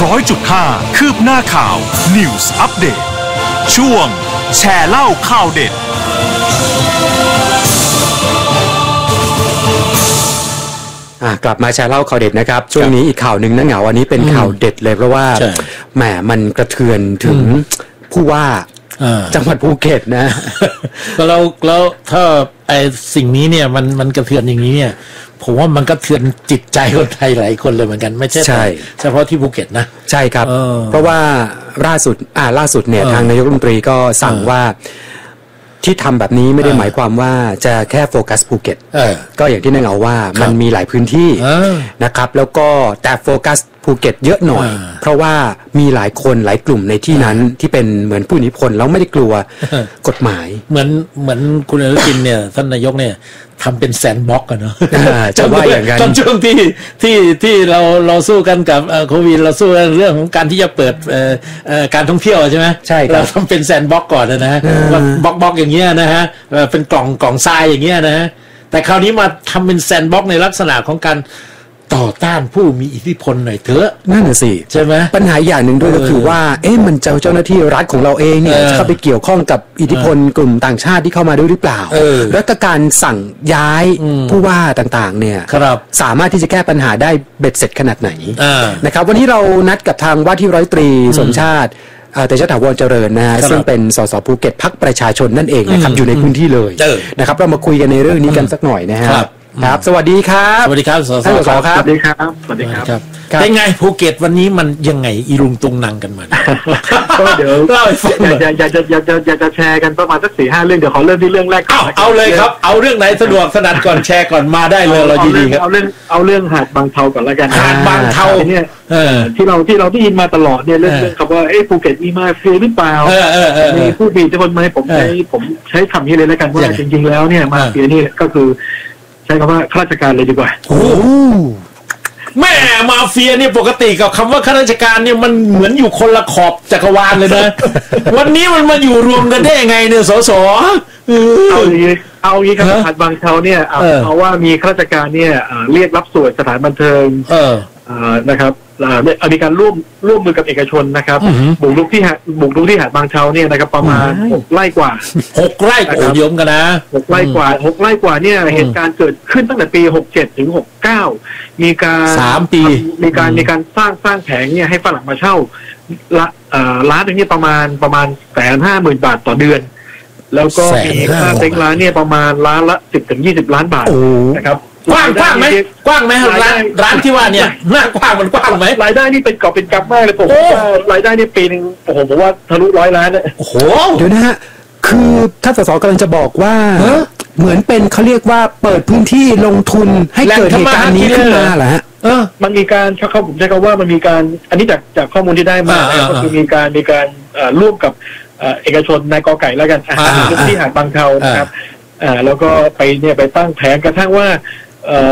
100.5 คืบหน้าข่าว News Update ช่วงแชร์เล่าข่าวเด็ดกลับมาแชร์เล่าข่าวเด็ดนะครับช่วงนี้อีกข่าวหนึ่งนะเหงาวันนี้เป็นข่าวเด็ดเลยเพราะว่าแหมมันกระเทือนถึงผู้ว่าจังหวัดภูเก็ตนะแล้วถ้าไอ้สิ่งนี้เนี่ยมันกระเทือนอย่างนี้เนี่ยผมว่ามันกระเทือนจิตใจคนไทยหลายคนเลยเหมือนกันไม่ใช่เฉพาะที่ภูเก็ตนะใช่ครับเพราะว่าล่าสุดเนี่ยทางนายกรัฐมนตรีก็สั่งว่าที่ทำแบบนี้ไม่ได้หมายความว่าจะแค่โฟกัสภูเก็ตก็อย่างที่นั่งเอาว่ามันมีหลายพื้นที่นะครับแล้วก็แต่โฟกัสภูเก็ตเยอะหน่อยเพราะว่ามีหลายคนหลายกลุ่มในที่นั้นที่เป็นเหมือนผู้มีอิทธิพลแล้วไม่ได้กลัวกฎหมายเหมือนคุณอนุทินเนี่ยท่านนายกเนี่ยทำเป็นแซนด์บ็อกซ์กันเนาะจะว่าอย่างนั้นตอนช่วงที่เราสู้กันกับโควิดเราสู้กันเรื่องของการที่จะเปิดการท่องเที่ยวใช่ไหมใช่เราทำเป็นแซนด์บ็อกซ์ก่อนนะฮะบล็อกอย่างเงี้ยนะฮะเป็นกล่องทรายอย่างเงี้ยนะฮะแต่คราวนี้มาทำเป็นแซนด์บ็อกซ์ในลักษณะของการต่อต้านผู้มีอิทธิพลหน่อยเถอะนั่นน่ะสิใช่ไหมปัญหาอย่างหนึ่งด้วยก็คือว่ามันเจ้าหน้าที่รัฐของเราเองเนี่ยเข้าไปเกี่ยวข้องกับอิทธิพลกลุ่มต่างชาติที่เข้ามาด้วยหรือเปล่าแล้วการสั่งย้ายผู้ว่าต่างๆเนี่ยสามารถที่จะแก้ปัญหาได้เบ็ดเสร็จขนาดไหนนะครับวันนี้เรานัดกับทางว่าที่ร้อยตรีสมชาติแต่เจ้าถาวรเจริญนะซึ่งเป็นสสภูเก็ตพรรคประชาชนนั่นเองนะครับอยู่ในพื้นที่เลยนะครับเรามาคุยกันในเรื่องนี้กันสักหน่อยนะฮะครับสวัสดีครับสวัสดีครับสสครับสวัสดีครับสวัสดีครับเป็นไงภูเก็ตวันนี้มันยังไงอีรุงตุงนังกันมาก็เดี๋ยวเล่าให้ฟังอยากจะแชร์กันประมาณสัก 4-5 เรื่องเดี๋ยวขอเริ่มที่เรื่องแรกเอาเลยครับเอาเรื่องไหนสะดวกถนัดก่อนแชร์ก่อนมาได้เลยเรายินดีครับเอาเรื่องหาดบางเทาก่อนแล้วกันหาดบางเทาเนี่ยที่เราได้ยินมาตลอดเนี่ยเรื่องคำว่าภูเก็ตมีมาเฟียหรือเปล่ามีผู้มีอิทธิพลไหมผมใช้คำนี้เลยแล้วกันว่าจริงๆแล้วเนี่ยมาเฟียนี่ก็คือใช้คำว่าข้าราชการเลยดีกว่าโอ้แม่มาเฟียเนี่ยปกติกับคำว่าข้าราชการเนี่ยมันเหมือนอยู่คนละขอบจักรวาลเลยนะ วันนี้มันมาอยู่รวมกันได้ยังไงเนี่ยสสเอาอย่างนี้ครับหาดบางเทาเนี่ยเอาว่ามีข้าราชการเนี่ยเรียกรับสวยสถานบันเทิงนะครับมีการร่วมมือกับเอกชนนะครับบุกรุกที่หาดบางเทาเนี่ยนะครับประมาณ6 ไร่กว่า 6 ไร่โอ้ยมกันนะ 6 ไร่กว่าเนี่ยเหตุการณ์เกิดขึ้นตั้งแต่ปี67ถึง69มีการ 3 ปีมีการสร้างแผงเนี่ยให้ฝรั่งมาเช่าร้านนึงเนี่ยประมาณ150,000 บาทต่อเดือนแล้วก็มีค่าเต็งร้านเนี่ยประมาณร้านละ10 ถึง 20 ล้านบาทนะครับกว้างไหมร้านที่ว่าเนี่ยหน้ากว้างมันกว้างไหมรายได้นี่เป็นกอบเป็นกำมากเลยผมว่ารายได้นี่ปีนึงโอ้โหผมว่าทะลุ100 ล้านเลยโอ้โหเดี๋ยวนะฮะคือท่านสสกำลังจะบอกว่าเหมือนเป็นเขาเรียกว่าเปิดพื้นที่ลงทุนให้เกิดเหตุการณ์นี้ขึ้นมาเหรอฮะมันมีการผมใช้คำว่ามันมีการอันนี้จากข้อมูลที่ได้มาก็คือมีการร่วมกับเอกชนนายกอไก่แล้วกันที่หาดบางเทานะครับแล้วก็ไปตั้งแผนกระทั่งว่า